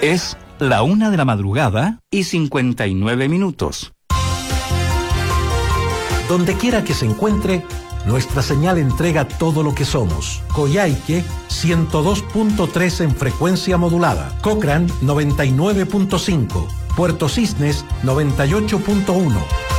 Es la 1:59 a.m. Donde quiera que se encuentre, nuestra señal entrega todo lo que somos. Coyhaique 102.3 en frecuencia modulada. Cochrane 99.5. Puerto Cisnes 98.1.